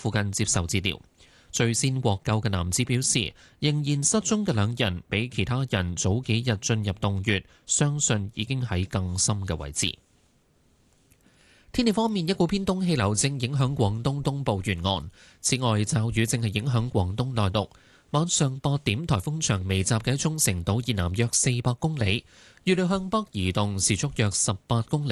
附近接受治療。最先獲救嘅男子表示，仍然失蹤嘅兩人比其他人早幾日進入洞穴，相信已經喺更深嘅位置。天氣方面，一股偏東氣流正影響廣東東部沿岸，此外驟雨正係影響廣東內陸。晚上8點，颱風長微集結喺沖繩島以南約400公里，預料向北移動，時速約18公里，